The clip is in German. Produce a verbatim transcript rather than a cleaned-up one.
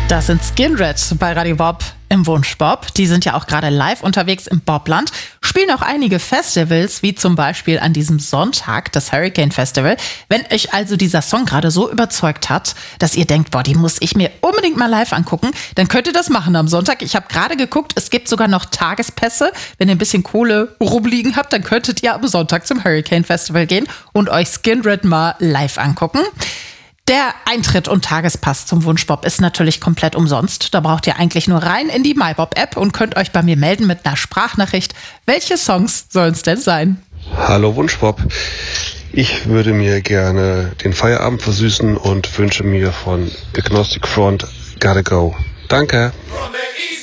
Das sind Skindred bei Radio Bob im Wunschbob. Die sind ja auch gerade live unterwegs im Bobland, spielen auch einige Festivals, wie zum Beispiel an diesem Sonntag, das Hurricane Festival. Wenn euch also dieser Song gerade so überzeugt hat, dass ihr denkt, boah, die muss ich mir unbedingt mal live angucken, dann könnt ihr das machen am Sonntag. Ich habe gerade geguckt, es gibt sogar noch Tagespässe. Wenn ihr ein bisschen Kohle rumliegen habt, dann könntet ihr am Sonntag zum Hurricane Festival gehen und euch Skindred mal live angucken. Der Eintritt und Tagespass zum Wunschbob ist natürlich komplett umsonst. Da braucht ihr eigentlich nur rein in die MyBob-App und könnt euch bei mir melden mit einer Sprachnachricht. Welche Songs sollen es denn sein? Hallo Wunschbob. Ich würde mir gerne den Feierabend versüßen und wünsche mir von Agnostic Front Gotta Go. Danke.